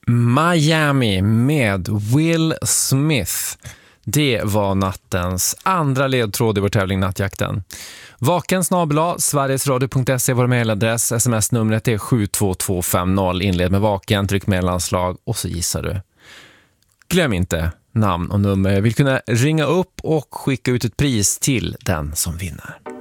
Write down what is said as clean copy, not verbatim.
Miami med Will Smith. Det var nattens andra ledtråd i vår tävling Nattjakten. Vaken@, sverigesradio.se är vår mejladress. SMS-numret är 72250. Inled med vaken, tryck mellanslag och så gissar du. Glöm inte namn och nummer. Jag vill kunna ringa upp och skicka ut ett pris till den som vinner.